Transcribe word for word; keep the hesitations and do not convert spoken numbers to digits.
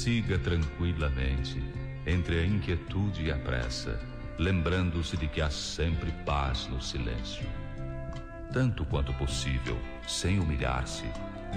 siga tranquilamente, entre a inquietude e a pressa, lembrando-se de que há sempre paz no silêncio. Tanto quanto possível, sem humilhar-se,